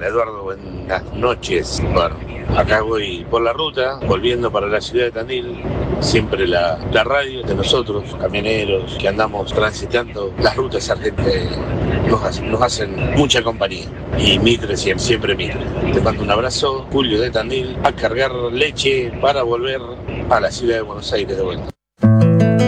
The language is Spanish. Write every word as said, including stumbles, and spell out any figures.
Hola Eduardo, buenas noches. Bueno, acá voy por la ruta, volviendo para la ciudad de Tandil. Siempre la, la radio de nosotros, camioneros, que andamos transitando las rutas argentinas, nos, hacen- nos hacen mucha compañía. Y Mitre siempre, siempre Mitre. Te mando un abrazo, Julio de Tandil, a cargar leche para volver a la ciudad de Buenos Aires de vuelta.